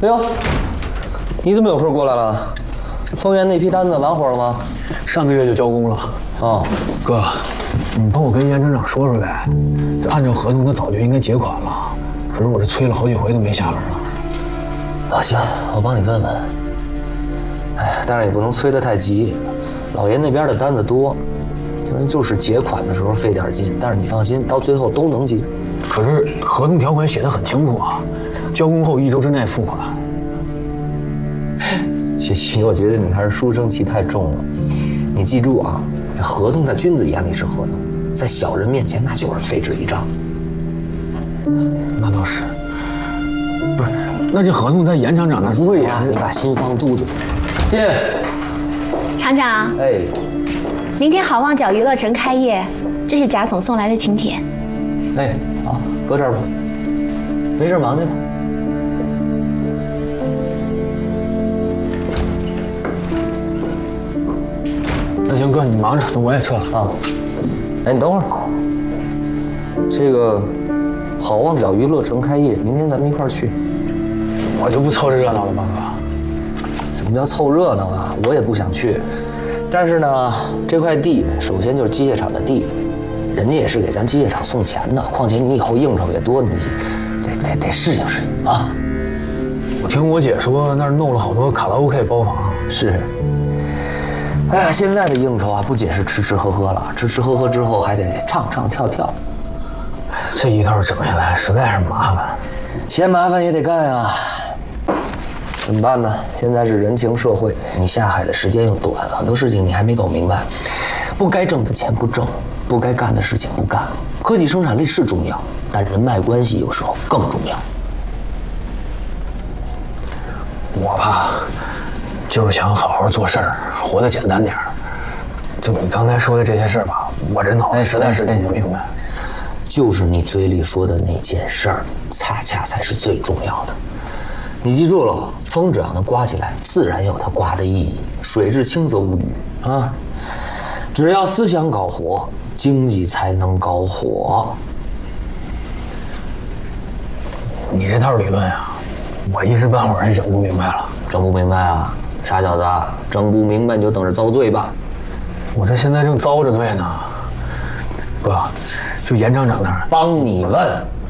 哎呦，你怎么有空过来了？丰源那批单子完活了吗？ 上个月就交工了。 哦， 哥，你帮我跟严厂长说说呗。这按照合同，他早就应该结款了，可是我这催了好几回都没下文了。 啊，行，我帮你问问。哎，但是也不能催得太急，老爷那边的单子多，就是结款的时候费点劲，但是你放心，到最后都能结。 可是合同条款写得很清楚啊，交工后1周之内付款。 雪琪，我觉得你还是书生气太重了。你记住啊，这合同在君子眼里是合同，在小人面前那就是废纸一张。 那倒是，不是？那这合同在严厂长那不会也是？ 你把心放肚子。进。 厂长。 哎。 明天好望角娱乐城开业，这是贾总送来的请帖。 哎，好，搁这儿吧。没事，忙去吧。 那行，哥，你忙着，那我也撤了啊。 哎，你等会儿，这个好望角娱乐城开业，明天咱们一块儿去。 我就不凑这热闹了吧，哥？ 什么叫凑热闹啊？我也不想去，但是呢，这块地首先就是机械厂的地，人家也是给咱机械厂送钱的。况且你以后应酬也多，你得适应适应啊。 我听我姐说那儿弄了好多卡拉 OK 包房。 是。哎呀，现在的应酬啊，不仅是吃吃喝喝了，吃吃喝喝之后还得唱唱跳跳。 这一套整下来实在是麻烦， 嫌麻烦也得干啊。怎么办呢？现在是人情社会，你下海的时间又短，很多事情你还没搞明白。不该挣的钱不挣，不该干的事情不干。科技生产力是重要，但人脉关系有时候更重要。 我吧，就是想好好做事儿，活得简单点儿。就你刚才说的这些事儿吧，我这脑袋实在是理不明白。 就是你嘴里说的那件事儿，恰恰才是最重要的。你记住了，风只要能刮起来，自然有它刮的意义。水至清则无鱼啊！只要思想搞活，经济才能搞火。 你这套理论呀，我一时半会儿是整不明白了。 整不明白啊？傻小子，整不明白你就等着遭罪吧。 我这现在正遭着罪呢。哥，就严厂长那儿， 帮你问。